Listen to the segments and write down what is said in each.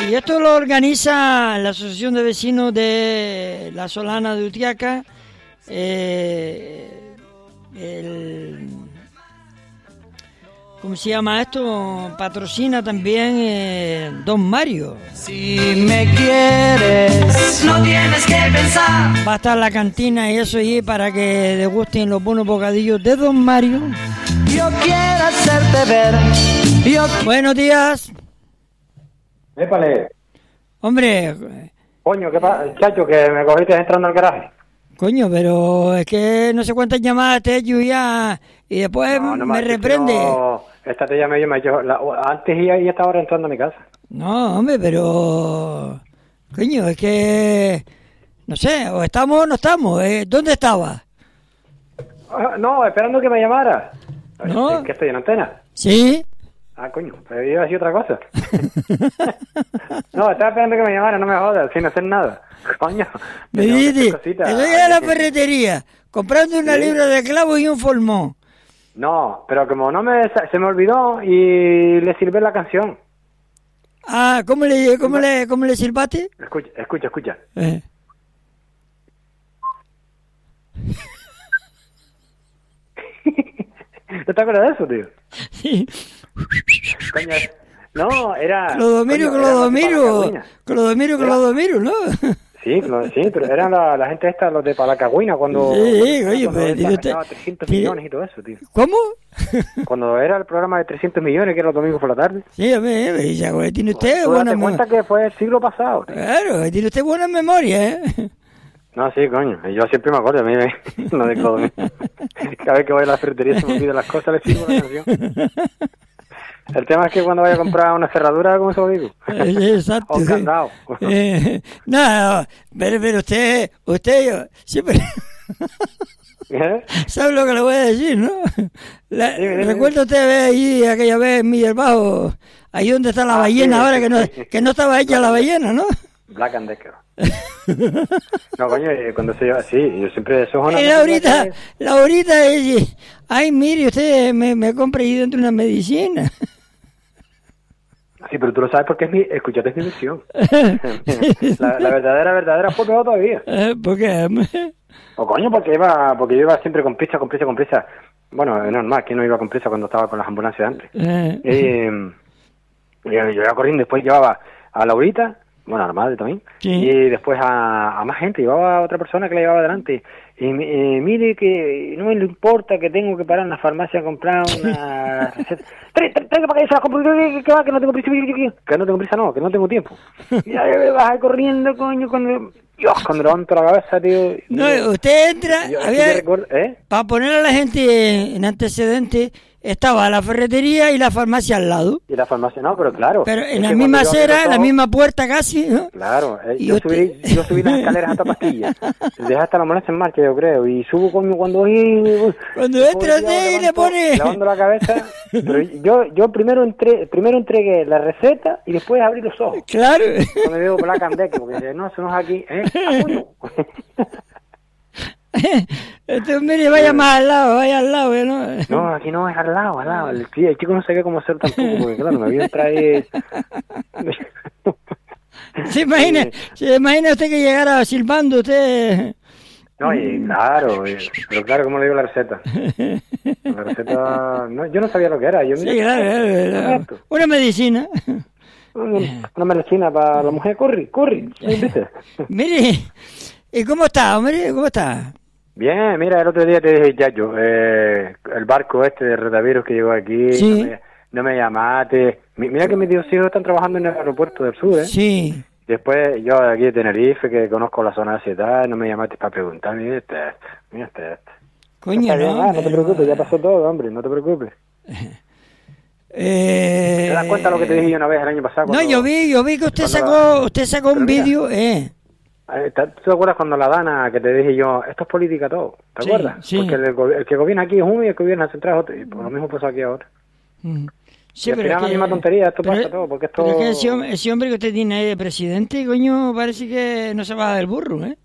Y esto lo organiza la Asociación de Vecinos de la Solana de Utiaca. ¿Cómo se llama esto? Patrocina también Don Mario. Si me quieres, no tienes que pensar. Va a estar la cantina y eso allí para que degusten los buenos bocadillos de Don Mario. Yo quiero hacerte ver. Buenos días. Épale. Hombre. Coño, ¿qué pasa? Chacho, que me cogiste entrando al garaje. Coño, pero es que no sé cuántas llamadas te he hecho ya y después No, me reprende. No, esta te llamé yo, antes y esta hora entrando a mi casa. No, hombre, pero... Coño, es que... No sé, o estamos o no estamos. ¿Dónde estaba? No, esperando que me llamara. ¿No? ¿Que estoy en antena? Sí. Ah, coño, pero iba a decir otra cosa. No, estaba esperando que me llamara, no me jodas, sin hacer nada. Coño. Me dice, eso era la ferretería, comprando una libra de clavos y un formón. No, pero como se me olvidó y le sirve la canción. Ah, ¿cómo le silbaste? Escucha. ¿No te acuerdas de eso, tío? Sí. Coño, no, era... Clodomiro, ¿no? Sí, pero eran la gente esta, los de Palacagüina, cuando... Sí, oye, cuando pues... usted, 300 millones y todo eso, tío. ¿Cómo? Cuando era el programa de 300 millones, que era los domingos por la tarde. Sí, hombre, tiene usted buena memoria. Cuenta que fue el siglo pasado, tío. Claro, tiene usted buena memoria, ¿eh? No, sí, coño, yo siempre me acuerdo, a mí no de Clodomiro. Cada vez que voy a la ferretería se me olvidan las cosas, le sirvo la canción. El tema es que cuando vaya a comprar una cerradura, ¿cómo se lo digo? Exacto. O un candado. No, pero usted yo, siempre... ¿Sabe lo que le voy a decir, no? Recuerda usted allí aquella vez en Miller Bajo, ahí donde está la ballena, ahora que no estaba hecha la ballena, ¿no? Black and Decker. No, coño, cuando se lleva así, yo siempre... Eso es la ahorita es... Ay, mire, usted me compra ahí dentro una medicina. Sí, pero tú lo sabes porque escúchate, es mi misión. la verdadera fue peor todavía. ¿Por qué? O coño, porque yo iba siempre con prisa. Bueno, es normal, que no iba con prisa cuando estaba con las ambulancias antes. Yo iba corriendo, después llevaba a Laurita, bueno, a la madre también, sí. Y después a más gente, llevaba a otra persona que la llevaba adelante. Y mire que no me importa que tengo que parar en la farmacia a comprar una receta. Traiga para que se la compre, que va, que no tengo prisa, que no tengo tiempo. Y ahí me vas corriendo, coño, cuando levanto la cabeza, tío. No, usted entra, para poner a la gente en antecedentes, estaba la ferretería y la farmacia al lado. Y la farmacia no, pero claro. Pero en la misma acera, en la misma puerta casi, ¿no? Claro, yo subí las escaleras hasta Pastillas. Dejé hasta la ambulancia en marcha, yo creo. Y subo coño cuando entra y le pone... Lavando la cabeza. Pero yo primero entregué la receta y después abrí los ojos. Claro. Cuando digo Black and Decker, porque no, eso no es aquí. Mire, vaya más al lado, ¿no? No, aquí no es al lado. El chico no sabía cómo hacer tampoco, porque claro, me había traído... ¿Se imagina usted que llegara silbando usted? No, y claro, pero claro, ¿cómo le digo la receta? La receta... No, yo no sabía lo que era. Sí, claro. Una medicina. Una medicina para la mujer, corre. ¿Viste? Mire, ¿y cómo está, hombre? ¿Cómo está? Bien, mira, el otro día te dije, Yayo, el barco este de Retavirus que llegó aquí, sí. No me llamaste. Mira que mis dos hijos están trabajando en el aeropuerto del sur, ¿eh? Sí. Después, yo aquí de Tenerife, que conozco la zona de tal, no me llamaste para preguntar, mira este. Coño, no te preocupes, ya pasó todo, hombre, no te preocupes. ¿Te das cuenta de lo que te dije yo una vez el año pasado? No, yo vi que usted sacó un vídeo, ¿Tú te acuerdas cuando la Dana, que te dije yo, esto es política todo? ¿Te acuerdas? Sí. Porque el que gobierna aquí es uno y el que gobierna en central es otro. Y por lo mismo pasa aquí ahora. Sí, y al final la misma tontería, esto pasa todo. Porque esto... Pero es que ese hombre que usted tiene ahí de presidente, coño, parece que no se va del burro, ¿eh?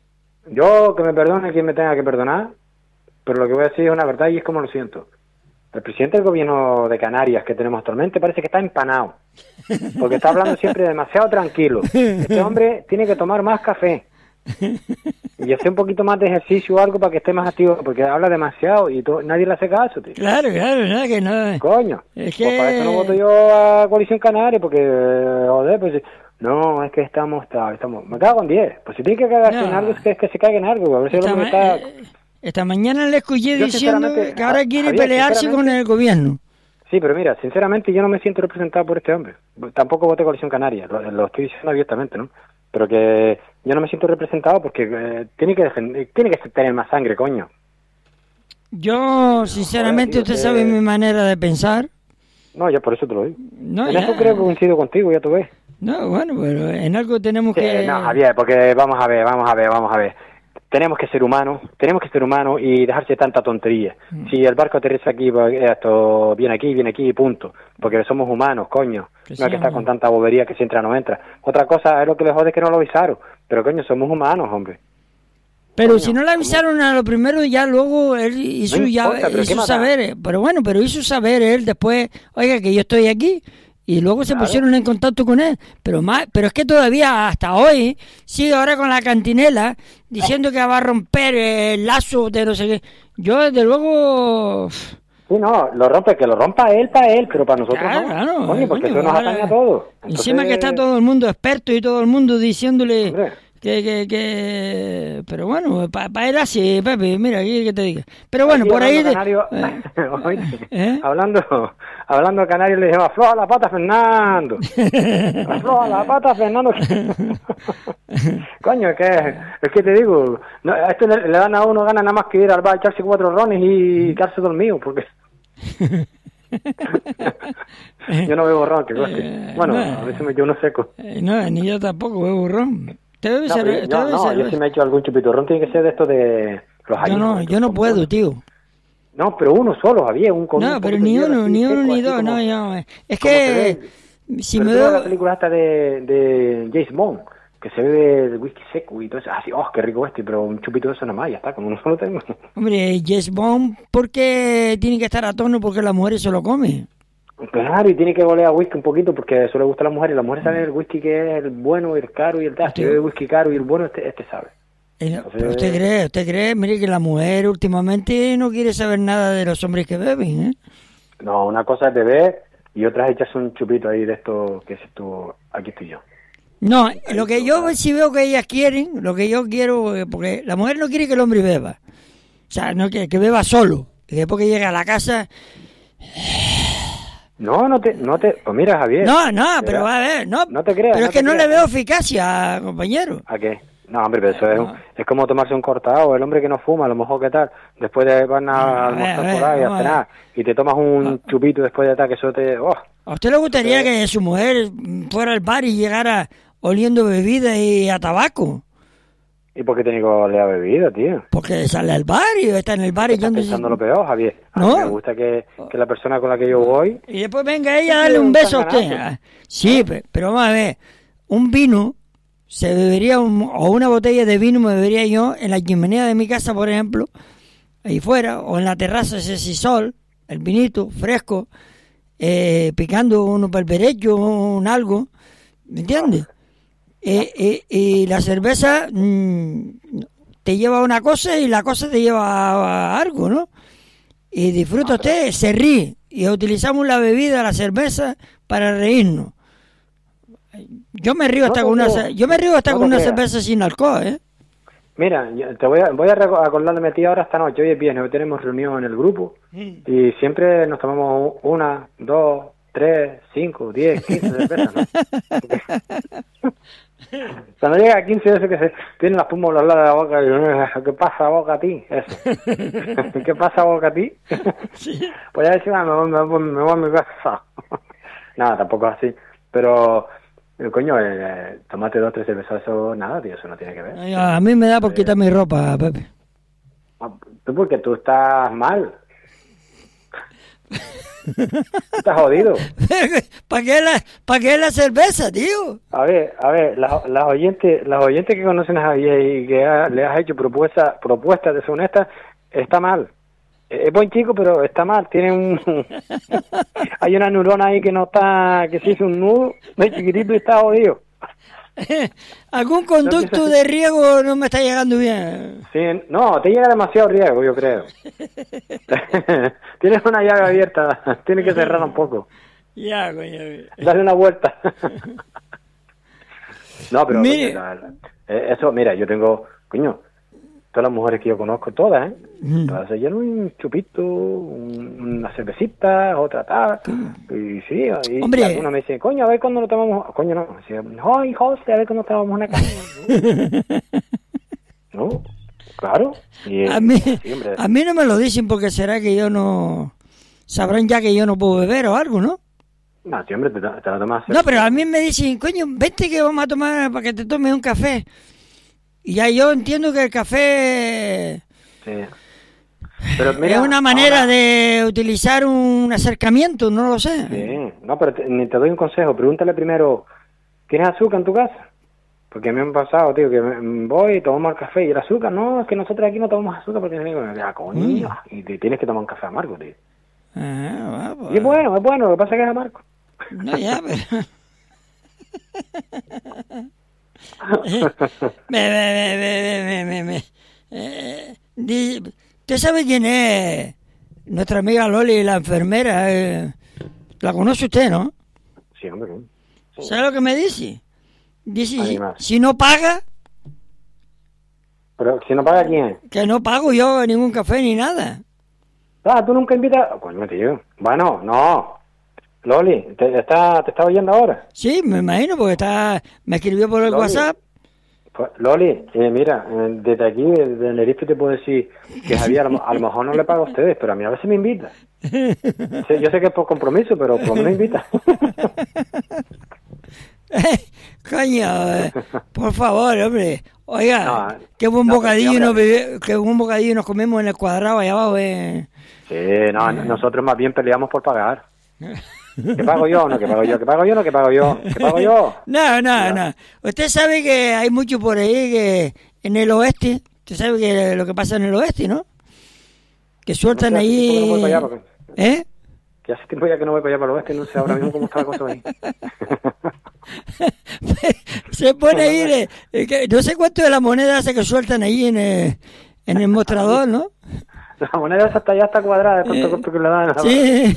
Yo, que me perdone quien me tenga que perdonar, pero lo que voy a decir es una verdad y es como lo siento. el presidente del gobierno de Canarias que tenemos actualmente parece que está empanado, porque está hablando siempre demasiado tranquilo. Este hombre tiene que tomar más café y hacer un poquito más de ejercicio o algo para que esté más activo, porque habla demasiado y nadie le hace caso, tío. Claro, nada que no. Coño, es que... pues para eso no voto yo a Coalición Canaria, porque, joder, pues... No, es que estamos... Me cago en 10. Pues si tiene que cagarse en algo, es que se caiga en algo. A ver si esta mañana le escuché diciendo que ahora quiere pelearse con el gobierno. Sí, pero mira, sinceramente yo no me siento representado por este hombre. Tampoco voté Coalición Canaria, lo estoy diciendo abiertamente, ¿no? Pero que yo no me siento representado porque tiene que tener más sangre, coño. Yo, sinceramente, usted sabe mi manera de pensar. No, yo por eso te lo digo. No, en eso creo que coincido contigo, ya tú ves. No, bueno, pero en algo tenemos que... No, Javier, porque vamos a ver. Tenemos que ser humanos y dejarse tanta tontería. Si el barco aterriza aquí, esto viene aquí, punto. Porque somos humanos, coño. No hay que estar con tanta bobería que si entra no entra. Otra cosa es lo que le jode que no lo avisaron. Pero coño, somos humanos, hombre. Pero coño, si no le avisaron a lo primero, ya luego él hizo, hizo saber. Pero bueno, hizo saber él después, oiga, que yo estoy aquí. Y luego se pusieron en contacto con él. Pero es que todavía hasta hoy sigue ahora con la cantinela diciendo que va a romper el lazo de no sé qué. Yo desde luego... Sí, no, lo rompa él para él, pero para nosotros no. Claro, coño, porque eso nos atañe a todos. Entonces... Encima que está todo el mundo experto y todo el mundo diciéndole... Hombre. Pero bueno, para él así, Pepe, mira, aquí que te diga. Pero bueno, por ahí... Hablando de Canario, le dije, afloja la pata, Fernando. Afloja la pata, Fernando. Coño, es que te digo, no, a esto le dan a uno ganas nada más que ir al bar, echarse 4 rones y quedarse dormido, porque... yo no bebo ron, que coste. Bueno, a veces me echo uno seco. No, ni yo tampoco bebo ron. Yo si me he hecho algún chupito ron, tiene que ser de esto de los años. Yo no puedo, tío. No, pero uno solo, había un con no, pero ni uno, ni dos, no, es que si me veo la película esta de James Bond, que se bebe el whisky seco y todo eso, así, qué rico pero un chupito de eso nada más, ya está, con uno solo tengo. Hombre, James Bond, ¿por qué tiene que estar a tono? Porque las mujeres se lo comen. Claro, y tiene que golear whisky un poquito porque eso le gusta a las mujeres. Las mujeres saben el whisky que es el bueno, el caro y el tal. Si bebe whisky caro y el bueno, este sabe. Pero usted cree, mire que la mujer últimamente no quiere saber nada de los hombres que beben, ¿eh? No, una cosa es beber y otra es echarse un chupito ahí de esto que es esto, aquí estoy yo. No, lo que yo sí veo que ellas quieren, lo que yo quiero, porque la mujer no quiere que el hombre beba. O sea, no que beba solo. Y después que llega a la casa... No te, pues mira, Javier. No, pero a ver, no te creas. Pero es que no le veo eficacia, compañero. ¿A qué? No, hombre, pero eso es como tomarse un cortado. El hombre que no fuma, a lo mejor, ¿qué tal? Después de van a almorzar por ahí, a cenar, y te tomas un chupito después de tal, que eso te... ¿A usted le gustaría que su mujer fuera al bar y llegara oliendo bebida y a tabaco? ¿Y por qué tiene que oler a bebida, tío? Porque sale al bar y está en el bar y yo... ¿Estás pensando lo peor, Javier? A mí me gusta que la persona con la que yo voy... Y después venga ella a darle un beso a usted. Sí, pero vamos a ver, un vino... se bebería o una botella de vino me bebería yo en la chimenea de mi casa, por ejemplo, ahí fuera, o en la terraza ese sisol, el vinito fresco, picando uno para el derecho, un algo, ¿me entiendes? Y la cerveza te lleva a una cosa y la cosa te lleva a algo, ¿no? Y disfruta usted, se ríe, y utilizamos la bebida, la cerveza, para reírnos. Yo me río hasta con una cerveza sin alcohol, ¿eh? Mira, voy a acordarme a ti ahora esta noche. Hoy es viernes, hoy tenemos reunión en el grupo y siempre nos tomamos 1, 2, 3, 5, 10, 15 cervezas, ¿no? Cuando llega a 15 veces que se tienen las pumas a los lados de la boca y ¿qué pasa boca a ti? Eso. ¿Qué pasa boca a ti? Sí. Pues ya decía, me voy a mi casa. Nada, tampoco es así, pero... Coño, tomate 2, 3 cervezas, eso nada, tío, eso no tiene que ver. A mí me da por quitar mi ropa, Pepe. Tú porque tú estás mal. Estás jodido. ¿Para qué la cerveza, tío? A ver, las oyentes que conocen a Javier y que le has hecho propuestas deshonestas, está mal. Es buen chico, pero está mal. Tiene hay una neurona ahí que no está, que se hizo un nudo de chiquitito y está jodido. ¿Algún conducto de riego no me está llegando bien? Sí, no, te llega demasiado riego, yo creo. Tienes una llaga abierta, tienes que cerrarla un poco. Ya, coño. Dale una vuelta. No, pero Mire. eso, mira, yo tengo, coño, todas las mujeres que yo conozco, todas, todas se llenan un chupito, una cervecita, otra tal, y sí, y Hombre. algunos me dicen, coño, a ver cuándo lo tomamos, coño, no, me dicen, ay, José, a ver cuándo tomamos una caña. No, claro. Y, A mí, sí, hombre. a mí no me lo dicen porque será que yo no... Sabrán ya que yo no puedo beber o algo, ¿no? No, sí, hombre, te la tomas. No, pero a mí me dicen, coño, vente que vamos a tomar para que te tomes un café. Y ya yo entiendo que el café Sí. Pero mira, es una manera ahora, de utilizar un acercamiento, no lo sé. sí, no, pero te doy un consejo. Pregúntale primero, ¿tienes azúcar en tu casa? Porque a mí me ha pasado, tío, que voy y tomamos el café y el azúcar, no, es que nosotros aquí no tomamos azúcar porque coño, y te tienes que tomar un café amargo, tío. Ajá, Y es bueno, lo que pasa es que es amargo. No, ya, pero... ¿Usted sabe quién es nuestra amiga Loli, la enfermera? La conoce usted, ¿no? Sí, hombre. Sí. ¿Sabe lo que me dice? Dice, Animal. si no paga, Pero si no paga, ¿quién? que no pago yo ningún café ni nada. Ah, tú nunca invitas. Coño, tío. Bueno, no. Loli, ¿te está oyendo ahora? Sí, me imagino, porque me escribió por el Loli. WhatsApp. Pues, Loli, mira, desde aquí, desde Tenerife, te puedo decir que Javier a lo mejor no le paga a ustedes, pero a mí a veces me invita. Sí, yo sé que es por compromiso, pero por lo menos me invita. Coño, por favor, hombre. Oiga, No, qué buen no, bocadillo hombre. qué buen bocadillo nos comemos en el cuadrado allá abajo. Sí, no, nosotros más bien peleamos por pagar. ¿Qué pago yo? No, ¿qué pago yo? ¿Qué pago yo? No, ¿qué pago yo? ¿Qué pago yo? No. Usted sabe que hay mucho por ahí que en el oeste. Usted sabe que lo que pasa en el oeste, ¿no? Que sueltan No sé, hace tiempo que no voy ahí... para allá, ¿Eh? Que hace tiempo ya que no voy para allá, para el oeste, no sé ahora mismo cómo está la cosa ahí. Se pone ahí, no sé cuánto de la moneda hace que sueltan ahí en el mostrador, ¿no? La moneda esa ya está cuadrada, de tanto golpe que le dan. Sí.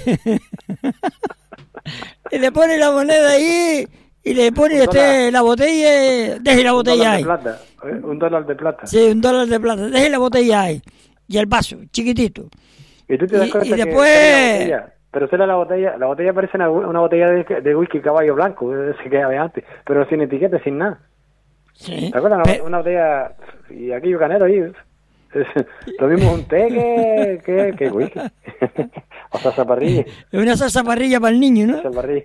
Y le pone la moneda ahí y le pone usted la botella, deje la botella ahí. $1 de plata. Sí, $1 de plata, deje la botella ahí. Y el vaso, chiquitito. Y tú te das cuenta y que después... la botella, pero solo la botella parece una botella de whisky caballo blanco, ese que había antes, pero sin etiqueta, sin nada. Sí. ¿Te acuerdas? Una botella, y aquello canero ahí, lo mismo un té que whisky. O salsa parrilla. Una salsa parrilla para el niño, ¿no? Salsa parrilla.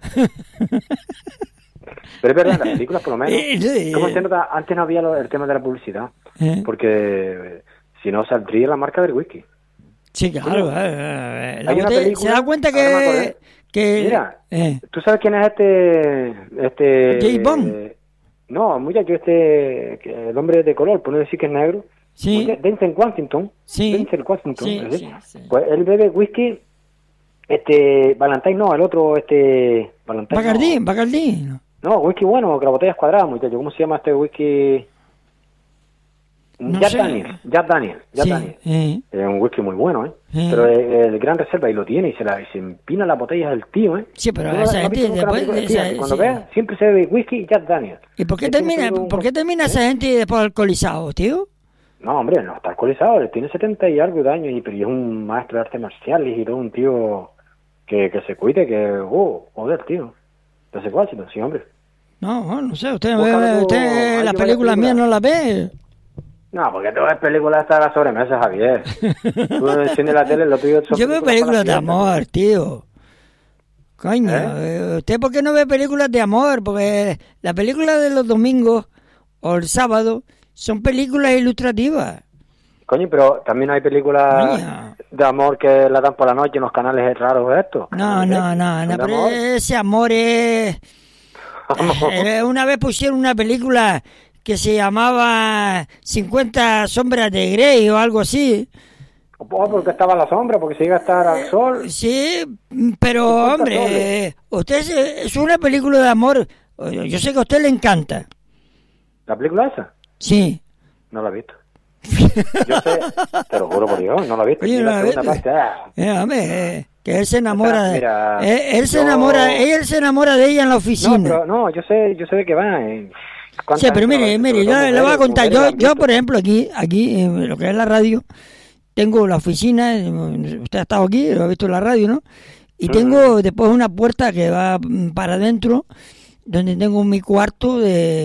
Pero es verdad, las películas por lo menos, como se nota, antes no había el tema de la publicidad, porque si no saldría la marca del whisky. Sí, claro. Hay una película, se da cuenta que mira, ¿tú sabes quién es este James Bond? No, muchacho, el hombre de color, por no decir que es negro. Sí. Denzel Washington. Sí. Denzel Washington. Sí. Pues él bebe whisky, Valentine no, el otro, Valentine. Bacardí. No, whisky bueno, que la botella es cuadrada, muchacho. ¿Cómo se llama este whisky? No Jack sé. Daniel. Es un whisky muy bueno, pero el Gran Reserva, y lo tiene, y se empina la botella del tío, Sí, pero ¿No esa has gente visto nunca después... una película? esa- Cuando sí. veas, siempre se bebe whisky Jack Daniel. ¿Y por qué Es como termina esa gente después alcoholizado, tío? No, hombre, no está alcoholizado, él tiene 70 y algo de años, pero es un maestro de artes marciales y todo, un tío que se cuide, joder, tío. Entonces, ¿cuál? Sí, hombre. No sé, usted Búscalo tú, hay las que ver películas mías no las ve. No, porque tú ves películas hasta la sobremesa, Javier. Tú enciendes la tele, lo tuyo son Yo veo películas de para la amor, tío. Coño, ¿usted por qué no ve películas de amor? Porque las películas de los domingos o el sábado son películas ilustrativas. Coño, pero también hay películas Coño. de amor que la dan por la noche en los canales raros estos. No, ¿De pero amor? ese amor es... Una vez pusieron una película que se llamaba 50 sombras de Grey o algo así. O porque estaba a la sombra, porque se iba a estar al sol. Sí, pero hombre, usted es una película de amor. Yo sé que a usted le encanta. ¿La película esa? Sí. No la he visto. Yo sé, te lo juro por Dios, no la he visto. Oye, hombre, que él se enamora él se enamora de ella en la oficina. No, pero no, yo sé de qué va. Sí, pero mire, yo le voy a contar. Yo por ejemplo, aquí en lo que es la radio, tengo la oficina, usted ha estado aquí, lo ha visto en la radio, ¿no? Y tengo después una puerta que va para adentro, donde tengo mi cuarto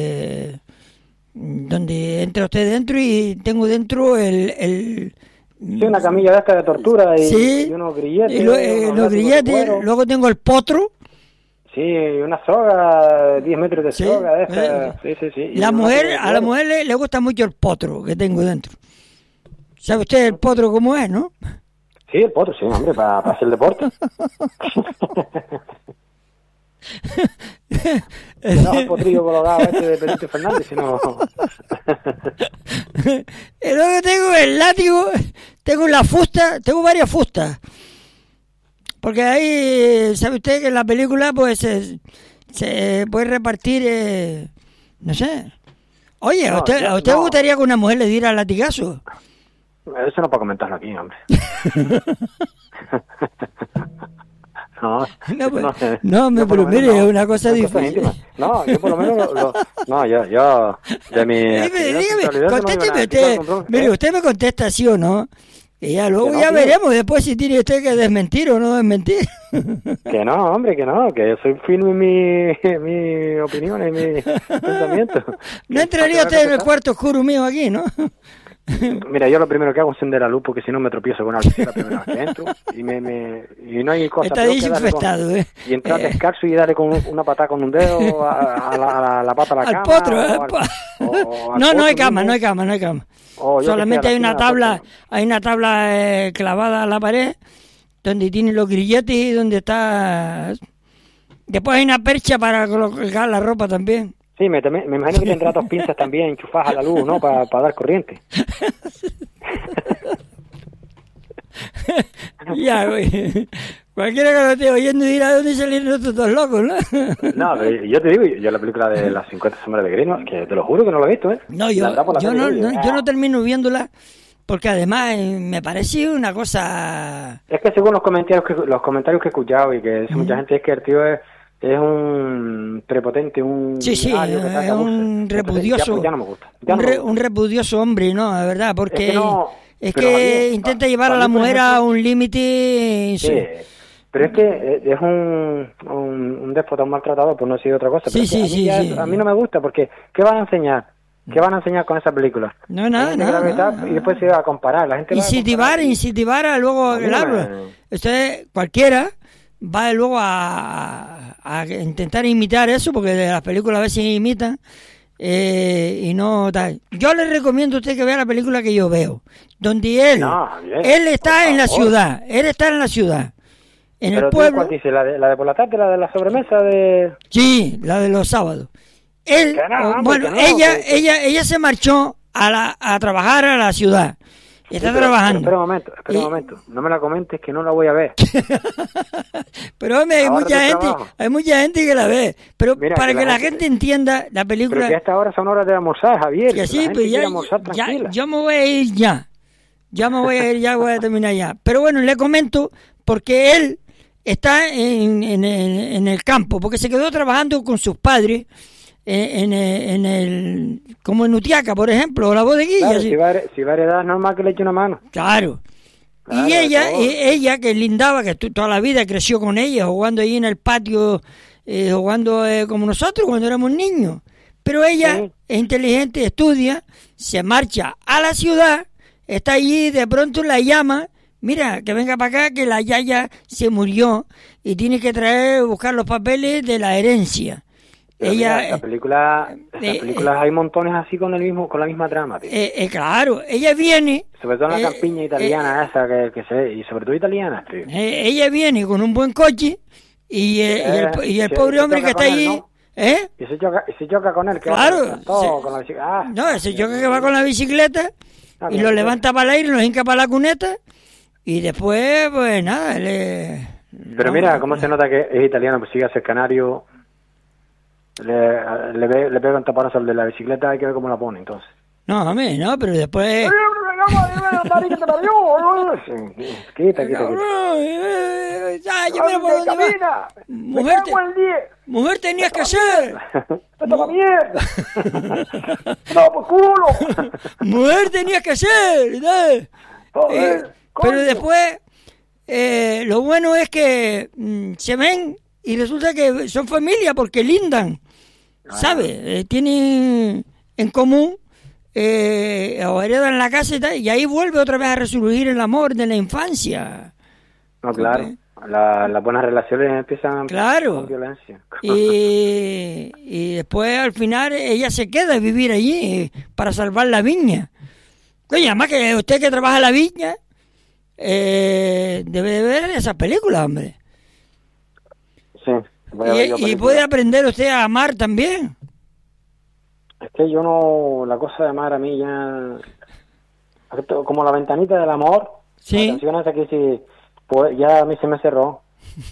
donde entra usted dentro y tengo dentro sí, una camilla de esta de tortura y unos grilletes. Y los grilletes, luego tengo el potro. Sí, una soga, 10 metros de soga de esta. Sí. A la mujer le gusta mucho el potro que tengo dentro. ¿Sabe usted el potro cómo es, no? Sí, el potro, sí, hombre, para hacer deporte. No el potrillo colorado de Pedrito Fernández, sino... Y luego tengo el látigo, tengo la fusta, tengo varias fustas. Porque ahí, ¿sabe usted que en la película pues se puede repartir, no sé? Oye, ¿a usted le gustaría que una mujer le diera latigazo? Eso no para comentarlo aquí, hombre. Pero mire, es una cosa difícil. No, yo por lo menos yo de mi... Dígame, contésteme usted. Mire, usted me contesta sí o no. Y ya luego ya veremos después si tiene usted que desmentir o no desmentir. Que no, hombre, que yo soy firme en mi opinión y mi pensamiento. No entraría usted en el cuarto oscuro mío aquí, ¿no? Mira, yo lo primero que hago es encender la luz porque si no me tropiezo con algo la primera vez que entro y no hay cosa. Está desinfectado, y entrar descalzo y darle con una patada con un dedo a la pata a la al cama. Potro, no hay cama. Solamente hay una tabla clavada a la pared donde tiene los grilletes y donde está. Después hay una percha para colocar la ropa también. Sí, me imagino que tendrá dos pinzas también enchufadas a la luz, ¿no? Para dar corriente. Ya, güey. Cualquiera que lo esté oyendo dirá dónde salieron estos dos locos, ¿no? No, pero yo te digo, yo la película de las 50 sombras de Grey, ¿no? Que te lo juro que no la he visto, ¿eh? No, yo no termino viéndola porque además me pareció una cosa... Es que según los comentarios que he escuchado y que dice mucha gente, es que el tío es un prepotente, es un repudioso, ya no me gusta. Un repudioso hombre, ¿no, de verdad, porque es que intenta llevar a la mujer a un límite. Sí, pero es que es un déspota, un maltratador, por no decir otra cosa. A mí no me gusta, porque ¿qué van a enseñar? ¿Qué van a enseñar con esa película? Nada. Y después se va a comparar. La gente incentivar a luego el habla. Usted, cualquiera va luego a intentar imitar eso, porque de las películas a veces imitan y no tal. Yo le recomiendo a usted que vea la película que yo veo, donde él está en la ciudad, en el pueblo. ¿Cuál dice? ¿La de por la tarde, la de la sobremesa de...? Sí, la de los sábados. Ella se marchó a trabajar a la ciudad. Y está trabajando. Espera un momento. No me la comentes que no la voy a ver. Pero hombre, hay mucha gente que la ve. Pero mira, para que la gente entienda la película... Pero que a esta hora son horas de almorzar, Javier. Que sí, pues yo me voy a ir ya. Ya voy a terminar ya. Pero bueno, le comento porque él está en el campo, porque se quedó trabajando con sus padres como en Utiaca, por ejemplo, o la bodeguilla. Claro, si va a heredar, normal que le eche una mano. Claro. Y ella que lindaba, que toda la vida creció con ella, jugando ahí en el patio, jugando como nosotros cuando éramos niños. Pero ella es inteligente, estudia, se marcha a la ciudad, está allí, de pronto la llama, mira, que venga para acá, que la yaya se murió y tiene que buscar los papeles de la herencia. Esa película hay montones así con la misma trama, tío. Claro, ella viene, sobre todo en la campiña italiana esa y sobre todo italiana, tío. Ella viene con un buen coche y el pobre hombre que está allí, ¿no? Y se choca con él, claro, con la bicicleta. No, se choca que va con la bicicleta y lo levanta para el aire, lo hinca para la cuneta Y después, pues nada, Pero mira, cómo se nota que es italiano, pues sigue a ser canario. Le pega un taponazo al de la bicicleta, hay que ver cómo la pone, entonces. No, a mí, no, pero después... Quita. Mujer tenías que ser. ¡Toma mierda! ¡No, por culo! Mujer tenías que ser. Pero después, lo bueno es que se ven y resulta que son familia porque lindan, ¿sabes? Tienen en común, o heredan la casa y tal, y ahí vuelve otra vez a resurgir el amor de la infancia. No, claro. Las buenas relaciones empiezan con violencia. Y después al final ella se queda a vivir allí para salvar la viña. Coño, además que usted que trabaja en la viña debe de ver esas películas, hombre. Sí. Y puede aprender usted a amar también. Es que yo no... La cosa de amar a mí ya... Como la ventanita del amor. Sí. La canción esa que sí... Pues ya a mí se me cerró.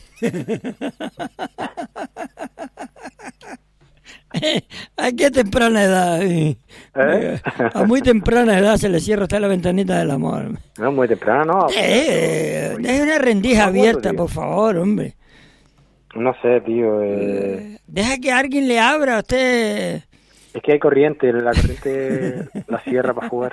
¿A qué temprana edad? A muy temprana edad se le cierra hasta la ventanita del amor. No, muy temprana no. Es una rendija abierta, por favor, hombre. No sé, tío. Deja que alguien le abra a usted. Es que hay corriente, la corriente la cierra para jugar.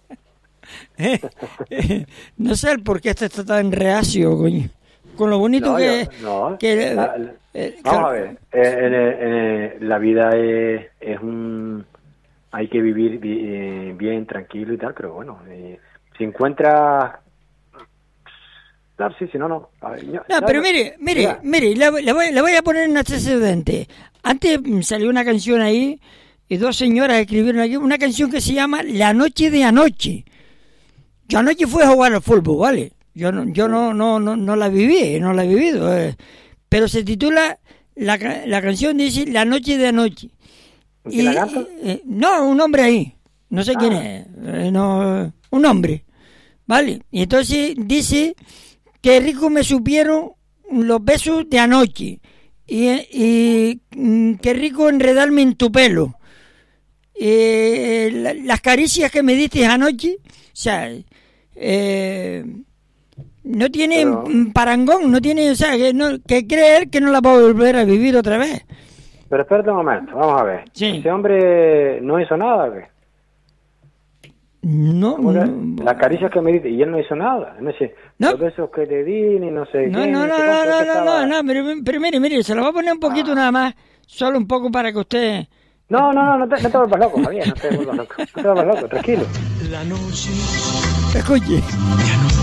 No sé el por qué este está tan reacio, coño. Con lo bonito vamos a ver. La vida es un... Hay que vivir bien, tranquilo y tal, pero bueno, si encuentras... Claro, sí, si no. A ver, no, pero mire, le voy a poner un antecedente. Antes salió una canción ahí y dos señoras escribieron aquí una canción que se llama La noche de anoche. Yo anoche fui a jugar al fútbol, ¿vale? Yo no la viví, no la he vivido. Pero se titula, la canción dice La noche de anoche. ¿Quién la canta? No, un hombre ahí. No sé quién es. Un hombre. ¿Vale? Y entonces dice que rico me supieron los besos de anoche. Y qué rico enredarme en tu pelo. Las caricias que me diste anoche, o sea... no tiene parangón, no tiene, o sea, que creer que no la va a volver a vivir otra vez. Pero espérate un momento, vamos a ver. Sí. ¿Ese hombre no hizo nada o qué? No. Las caricias que me diste, y él no hizo nada. No sé, los besos que te di, ni no sé. No, pero mire, se lo voy a poner un poquito nada más, solo un poco para que usted... No te vuelvas loco, Javier, no te vuelvas loco, tranquilo. Escuche.